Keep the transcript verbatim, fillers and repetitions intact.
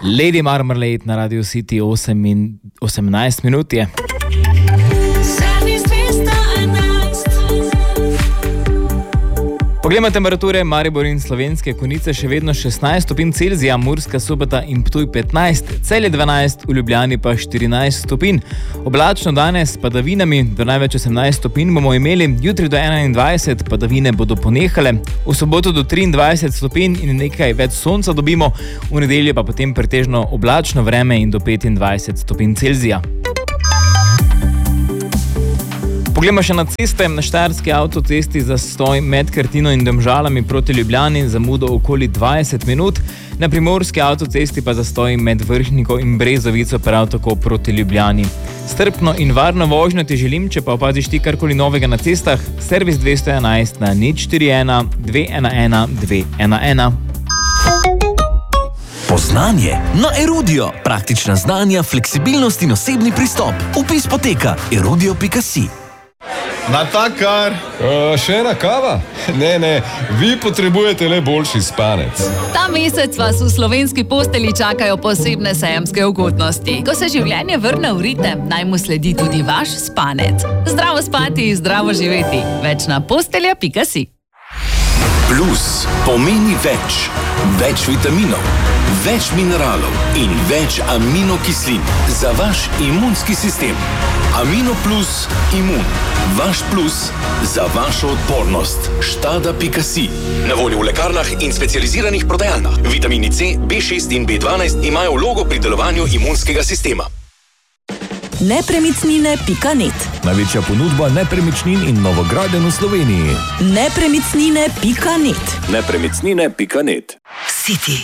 Lady Marmalade na Radio City osem in osemnajst minut je. Poglejmo temperature. Maribor in Slovenske Konjice še vedno šestnajst stopinj Celzija, Murska Sobota in Ptuj petnajst, Celje dvanajst, v Ljubljani pa štirinajst stopinj. Oblačno danes s padavinami, do največ osemnajst stopinj bomo imeli, jutri do enaindvajset, padavine bodo ponehale, v soboto do triindvajset stopinj in nekaj več sonca dobimo, v nedeljo pa potem pretežno oblačno vreme in do petindvajset stopinj Celzija. Poglejmo še na ceste. Na štajerski avtocesti zastoj med Krtino in Domžalami proti Ljubljani, zamudo okoli dvajset minut. Na primorski avtocesti pa zastoj med Vrhniko in Brezovico prav tako proti Ljubljani. Strpno in varno vožnjo ti želim, če pa opaziš ti karkoli novega na cestah, servis dvesto enajst na nič štiri ena dve ena ena dve ena ena. Poznanje na Erudio. Praktična znanja, fleksibilnost in osebni pristop. Vpis poteka erudio pika si. Natakar! Uh, še ena kava? Ne, ne, vi potrebujete le boljši spanec. Ta mesec vas v slovenski posteli čakajo posebne sejemske ugodnosti. Ko se življenje vrne v ritem, naj mu sledi tudi vaš spanec. Zdravo spati, zdravo živeti. Več na postelja pika si. Plus pomeni več. Več vitaminov, več mineralov in več aminokislin za vaš imunski sistem. Amino plus imun. Vaš plus za vašo odpornost. Štada pika si. Na voljo v lekarnah in specializiranih prodajalnah. Vitamini C, B šest in B dvanajst imajo vlogo pri delovanju imunskega sistema. nepremicnine pika net. Največja ponudba nepremičnin in novogradenj v Sloveniji. nepremicnine pika net. nepremicnine pika net. City.